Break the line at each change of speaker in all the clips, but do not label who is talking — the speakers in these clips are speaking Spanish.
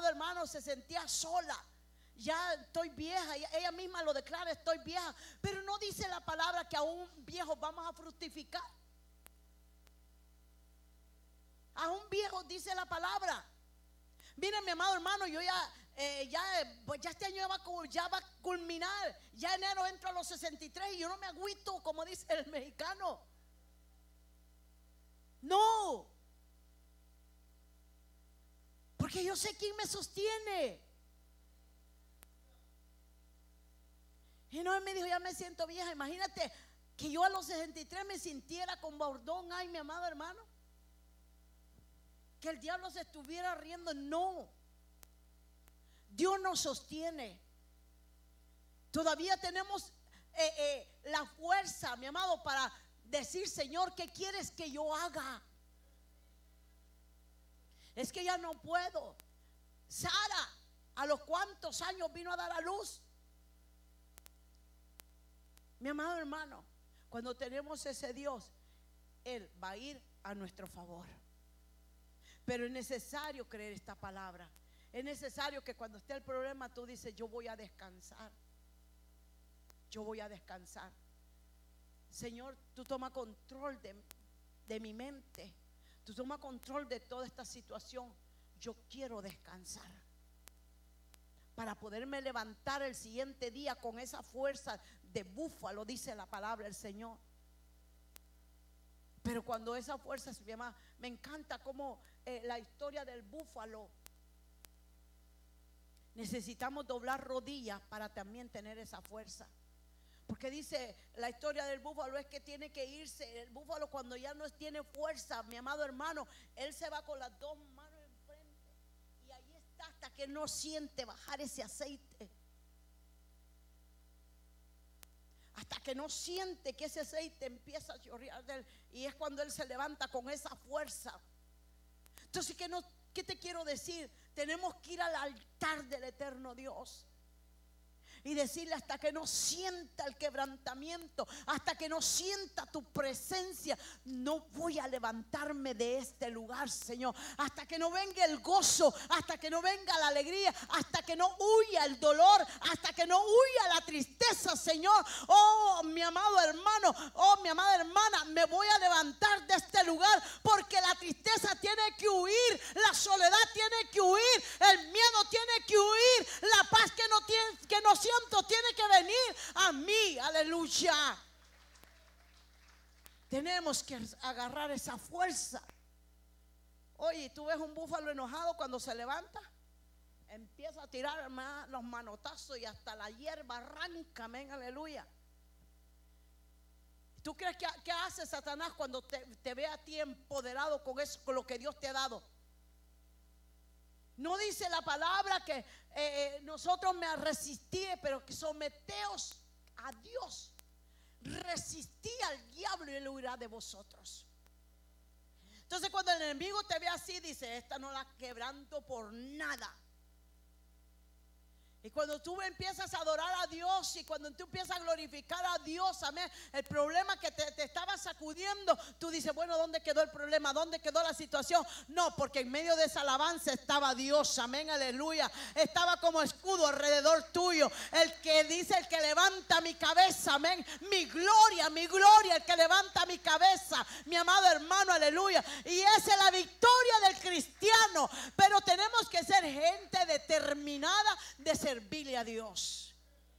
hermano, se sentía sola. Ya estoy vieja, ella misma lo declara, estoy vieja. Pero no dice la palabra que aún viejos vamos a fructificar. Aún viejos dice la palabra. Miren, mi amado hermano, yo pues ya este año ya va a culminar. Ya enero entro a los 63 y yo no me agüito, como dice el mexicano. No, porque yo sé quién me sostiene. Y no, él me dijo, ya me siento vieja. Imagínate que yo a los 63 me sintiera con bordón. Ay, mi amado hermano, que el diablo se estuviera riendo. No, Dios nos sostiene. Todavía tenemos la fuerza, mi amado, para decir: Señor, ¿qué quieres que yo haga? Es que ya no puedo. Sara, ¿a los cuántos años vino a dar a luz? Mi amado hermano, cuando tenemos ese Dios, Él va a ir a nuestro favor. Pero es necesario creer esta palabra. Es necesario que cuando esté el problema tú dices: yo voy a descansar. Yo voy a descansar. Señor, tú toma control de mi mente. Tú toma control de toda esta situación. Yo quiero descansar para poderme levantar el siguiente día con esa fuerza de búfalo, dice la palabra del Señor. Pero cuando esa fuerza se llama, me encanta como la historia del búfalo. Necesitamos doblar rodillas para también tener esa fuerza. Porque dice la historia del búfalo es que tiene que irse. El búfalo, cuando ya no tiene fuerza, mi amado hermano, él se va con las dos manos enfrente y ahí está hasta que no siente bajar ese aceite. Hasta que no siente que ese aceite empieza a chorrear de él, y es cuando él se levanta con esa fuerza. Entonces, ¿qué te quiero decir? Tenemos que ir al altar del eterno Dios y decirle: hasta que no sienta el quebrantamiento, hasta que no sienta tu presencia, no voy a levantarme de este lugar, Señor. Hasta que no venga el gozo, hasta que no venga la alegría, hasta que no huya el dolor, hasta que no huya la tristeza, Señor. Oh, mi amado hermano, oh, mi amada hermana, me voy a levantar de este lugar, porque la tristeza tiene que huir, la soledad tiene que huir, el miedo tiene que huir, la paz que no siento tiene que venir a mí. Aleluya. Tenemos que agarrar esa fuerza. Oye, tú ves un búfalo enojado cuando se levanta, empieza a tirar los manotazos y hasta la hierba arranca. Amén, aleluya. ¿Tú crees que hace Satanás cuando te ve a ti empoderado con eso, con lo que Dios te ha dado? No dice la palabra que nosotros me resistí, pero que someteos a Dios. Resistí al diablo y él huirá de vosotros. Entonces, cuando el enemigo te ve así, dice: esta no la quebranto por nada. Y cuando tú empiezas a adorar a Dios y cuando tú empiezas a glorificar a Dios, amén, el problema que te estaba sacudiendo, tú dices: bueno, ¿dónde quedó el problema? ¿Dónde quedó la situación? No, porque en medio de esa alabanza estaba Dios, amén, aleluya. Estaba como escudo alrededor tuyo. El que dice: el que levanta mi cabeza, amén, mi gloria, el que levanta mi cabeza, mi amado hermano, aleluya. Y esa es la victoria del cristiano. Pero tenemos que ser gente determinada de servirle a Dios.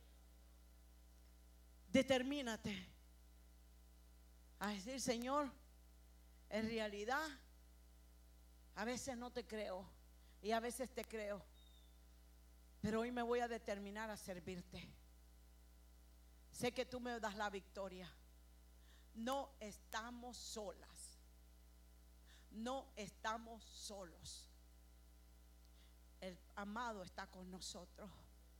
Determínate a decir: Señor, en realidad a veces no te creo y a veces te creo, pero hoy me voy a determinar a servirte. Sé que tú me das la victoria. No estamos solas. No estamos solos. El amado está con nosotros.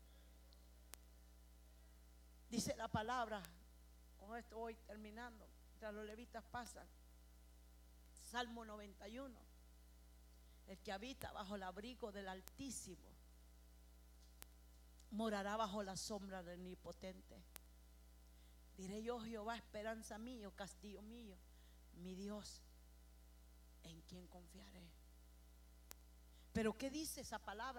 Dice la palabra, con esto voy terminando, mientras los levitas pasan. Salmo 91. El que habita bajo el abrigo del Altísimo morará bajo la sombra del Omnipotente. Diré yo: Jehová, esperanza mía, castillo mío, mi Dios, en quien confiaré. Pero ¿qué dice esa palabra?